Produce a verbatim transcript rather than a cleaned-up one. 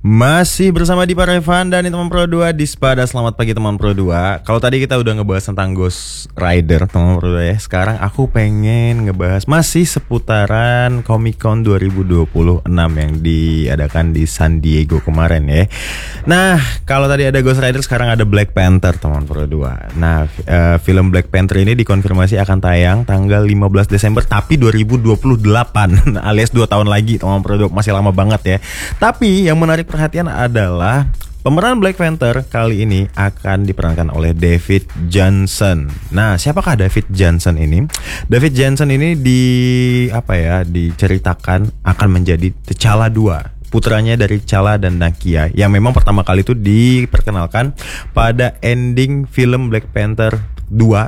Masih bersama Dipa Revan dan teman Pro dua di Spada. Selamat pagi teman Pro dua. Kalau tadi kita udah ngebahas tentang Ghost Rider teman Pro dua ya. Sekarang aku pengen ngebahas masih seputaran Comic Con dua ribu dua puluh enam yang diadakan di San Diego kemarin ya. Nah, kalau tadi ada Ghost Rider, sekarang ada Black Panther teman Pro dua. Nah, uh, film Black Panther ini dikonfirmasi akan tayang tanggal lima belas Desember tapi dua ribu dua puluh delapan alias dua tahun lagi teman Pro dua. Masih lama banget ya. Tapi yang menarik perhatian adalah pemeran Black Panther kali ini akan diperankan oleh David Johnson. Nah, siapakah David Johnson ini? David Johnson ini di apa ya, diceritakan akan menjadi T'Challa dua, putranya dari T'Challa dan Nakia, yang memang pertama kali itu diperkenalkan pada ending film Black Panther dua